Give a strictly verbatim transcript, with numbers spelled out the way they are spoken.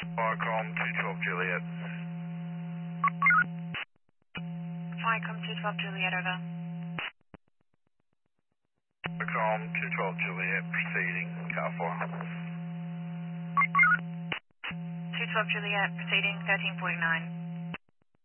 Viacom two twelve Juliet. Viacom two twelve Juliet, over. Viacom two twelve Juliet, proceeding, car four. two twelve Juliet, proceeding, thirteen forty-nine.